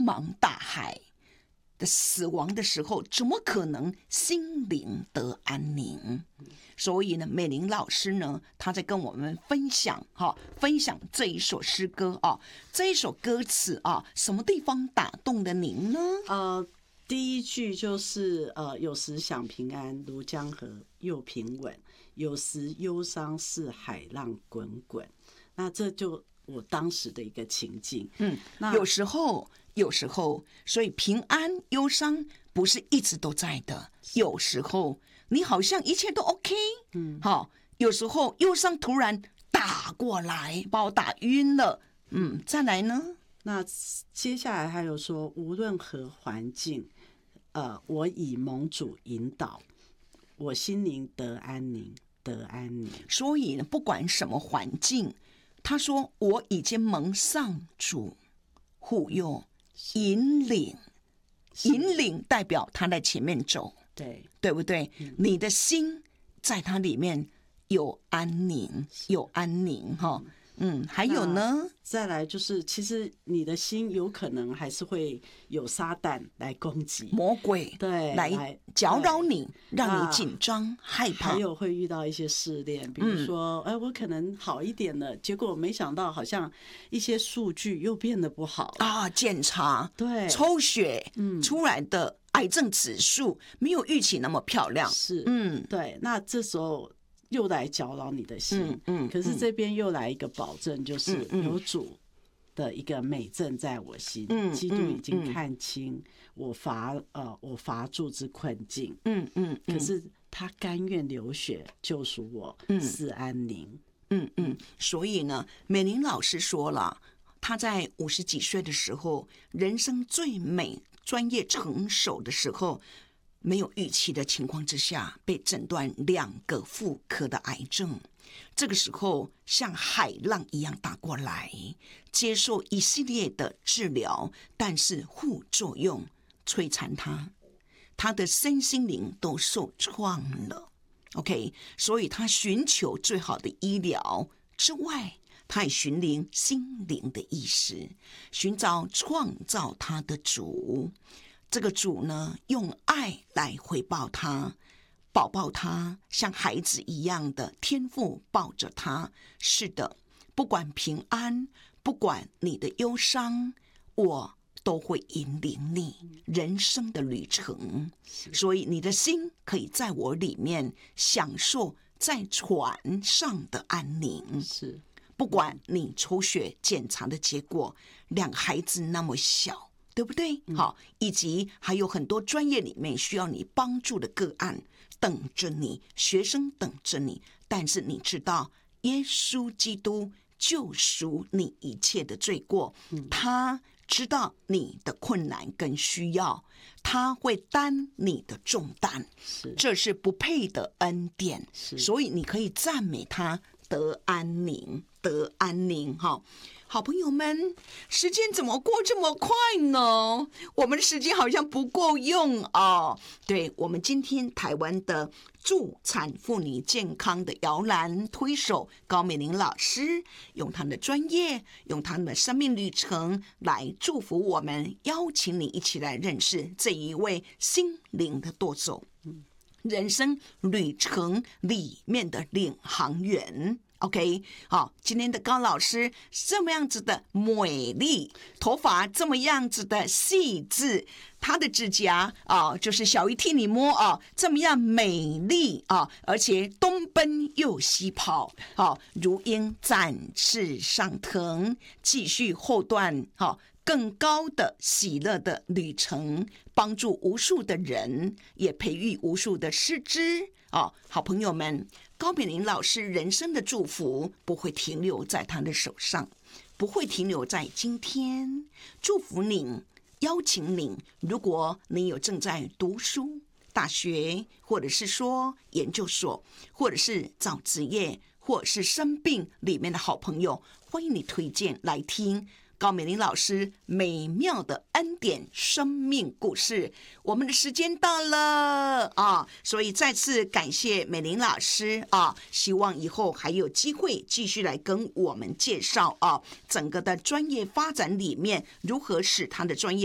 茫大海的死亡的时候，怎么可能心灵得安宁？所以呢，美玲老师呢，她在跟我们分享这一首诗歌啊，这一首歌词啊，什么地方打动了您呢？ 第一句就是有时想平安如江河又平稳，有时忧伤似海浪滚滚。那这就我当时的一个情境。 有时候，所以平安忧伤不是一直都在的，有时候你好像一切都 OK，有时候忧伤突然打过来，把我打晕了。再来呢？ 那接下来还有说，无论何环境，我以蒙主引导，我心灵得安宁，得安宁。 所以呢，不管什么环境，他说我已经蒙上主护佑引领，引领代表他在前面走，对不对？你的心在他里面有安宁，有安宁哈。还有呢？ 再来就是，其实你的心有可能还是会有撒旦来攻击， 魔鬼来搅扰你，让你紧张害怕。 还有会遇到一些试炼，比如说，我可能好一点了，结果没想到好像一些数据又变得不好啊，检查抽血出来的癌症指数没有预期那么漂亮。 对，那这时候又来搅扰你的心，可是这边又来一个保证，就是有主的一个美证在我心，基督已经看清我乏助之困境，可是他甘愿流血救赎我，是安宁。 所以呢，美玲老师说了，她在50几岁的时候，人生最美、专业成熟的时候，没有预期的情况之下，被诊断2个妇科的癌症。这个时候像海浪一样打过来，接受一系列的治疗，但是副作用摧残他的身心灵都受创了。OK， 所以他寻求最好的医疗之外，他也寻灵心灵的意识，寻找创造他的主。这个主呢，用爱来回报他，抱抱他，像孩子一样的天父抱着他。是的，不管平安，不管你的忧伤，我都会引领你人生的旅程。所以你的心可以在我里面享受在船上的安宁。 是， 不管你抽血检查的结果，2个孩子那么小，对不对？好，以及还有很多专业里面需要你帮助的个案等着你，学生等着你。但是你知道，耶稣基督救赎你一切的罪过，他知道你的困难跟需要，他会担你的重担，这是不配的恩典。所以你可以赞美他，得安宁，得安宁哈。好朋友们，时间怎么过这么快呢？我们的时间好像不够用哦。对，我们今天台湾的助产妇女健康的摇篮推手高美玲老师，用她的专业，用她的生命旅程来祝福我们，邀请你一起来认识这一位心灵的舵手，人生旅程里面的领航员。OK， 好，今天的高老师这么样子的美丽，头发这么样子的细致，她的指甲就是小鱼替你摸这么样美丽而且东奔又西跑如鹰展翅上腾，继续后段更高的喜乐的旅程，帮助无数的人，也培育无数的师资好朋友们，高美玲老师人生的祝福不会停留在她的手上，不会停留在今天。祝福您，邀请您，如果你有正在读书，大学，或者是说研究所，或者是找职业，或者是生病里面的好朋友，欢迎你推荐来听高美玲老师美妙的恩典生命故事。我们的时间到了所以再次感谢美玲老师希望以后还有机会继续来跟我们介绍整个的专业发展里面如何使她的专业